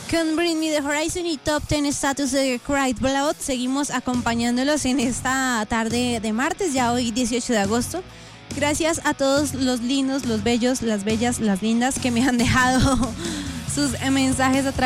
Con Bring Me the Horizon y Top 10 Status de Cried Blood, seguimos acompañándolos en esta tarde de martes, ya hoy 18 de agosto. Gracias a todos los lindos, los bellos, las bellas, las lindas que me han dejado sus mensajes a través